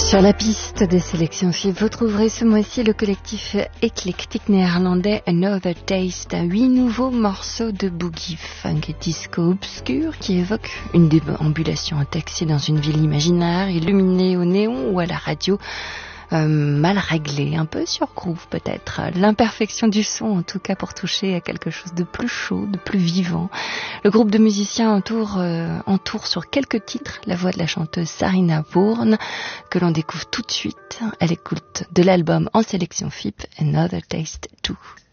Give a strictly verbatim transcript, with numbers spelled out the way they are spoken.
Sur la piste des sélections F I B, vous trouverez ce mois-ci le collectif éclectique néerlandais Another Taste, huit nouveaux morceaux de boogie funk et disco obscur qui évoquent une déambulation en taxi dans une ville imaginaire, illuminée au néon ou à la radio, euh, mal réglée, un peu sur groove peut-être. L'imperfection du son en tout cas pour toucher à quelque chose de plus chaud, de plus vivant. Le groupe de musiciens entoure, euh, entoure sur quelques titres la voix de la chanteuse Sarina Bourne, que l'on découvre tout de suite à l'écoute de l'album en sélection F I B, Another Taste deux.